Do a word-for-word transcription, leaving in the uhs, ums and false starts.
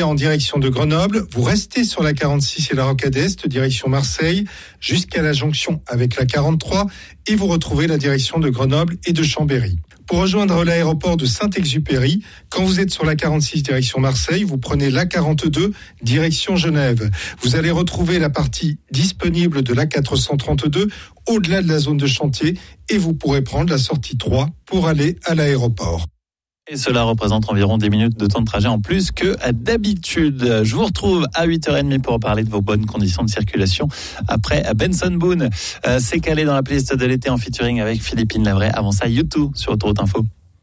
en direction de Grenoble, vous restez sur la quarante-six et la Rocade Est, direction Marseille, jusqu'à la jonction avec la quarante-trois, et vous retrouvez la direction de Grenoble et de Chambéry. Pour rejoindre l'aéroport de Saint-Exupéry, quand vous êtes sur la quarante-six direction Marseille, vous prenez l'A quarante-deux direction Genève. Vous allez retrouver la partie disponible de l'A quatre cent trente-deux au-delà de la zone de chantier et vous pourrez prendre la sortie trois pour aller à l'aéroport. Et cela représente environ dix minutes de temps de trajet en plus que d'habitude. Je vous retrouve à huit heures trente pour parler de vos bonnes conditions de circulation après Benson Boone. Euh, c'est calé dans la playlist de l'été en featuring avec Philippine Lavray. Avant ça, YouTube sur Autoroute Info.